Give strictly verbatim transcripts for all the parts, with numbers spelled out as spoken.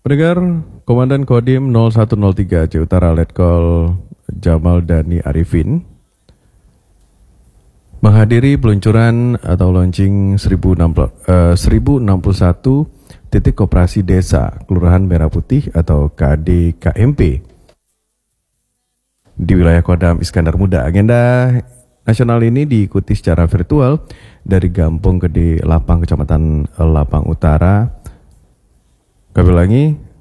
Pendengar, Komandan Kodim nol satu nol tiga Aceh Utara Letkol Jamal Dhani Arifin menghadiri peluncuran atau launching seribu enam puluh satu titik koperasi desa Kelurahan Merah Putih atau K D K M P di wilayah Kodam Iskandar Muda. Agenda nasional ini diikuti secara virtual dari Gampong Gede Lapang, Kecamatan Lapang Utara. Kami ulangi,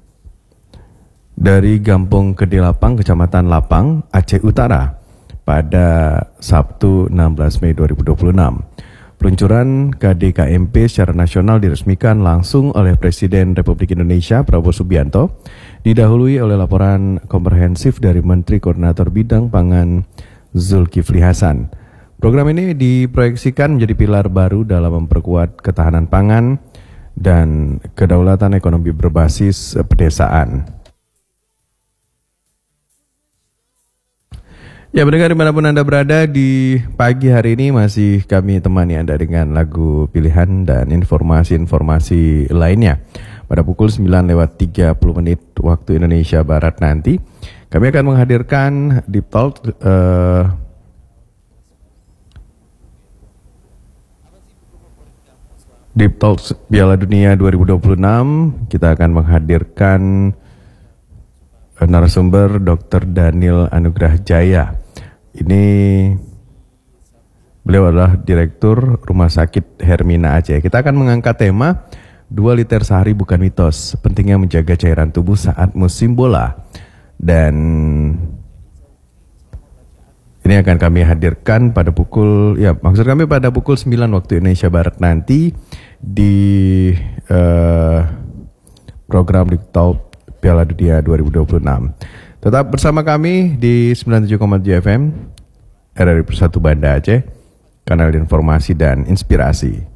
dari Gampong Gede Lapang, Kecamatan Lapang, Aceh Utara pada Sabtu enam belas Mei dua ribu dua puluh enam. Peluncuran K D K M P secara nasional diresmikan langsung oleh Presiden Republik Indonesia Prabowo Subianto, didahului oleh laporan komprehensif dari Menteri Koordinator Bidang Pangan Zulkifli Hasan. Program ini diproyeksikan menjadi pilar baru dalam memperkuat ketahanan pangan dan kedaulatan ekonomi berbasis pedesaan. Ya, pendengar dimanapun Anda berada, di pagi hari ini masih kami temani Anda dengan lagu pilihan dan informasi-informasi lainnya. Pada pukul sembilan lewat tiga puluh menit waktu Indonesia Barat nanti, kami akan menghadirkan Deep Talk uh, Deep Talk Piala Dunia dua ribu dua puluh enam. Kita akan menghadirkan narasumber Doktor Daniel Anugrah Jaya. Ini beliau adalah Direktur Rumah Sakit Hermina Aceh. Kita akan mengangkat tema dua liter sehari bukan mitos, pentingnya menjaga cairan tubuh saat musim bola. Dan ini akan kami hadirkan pada pukul, ya maksud kami pada pukul sembilan waktu Indonesia Barat nanti di uh, program Deep Talk Piala Dunia dua ribu dua puluh enam. Tetap bersama kami di sembilan puluh tujuh koma tujuh F M R R I Persatu Banda Aceh, kanal informasi dan inspirasi.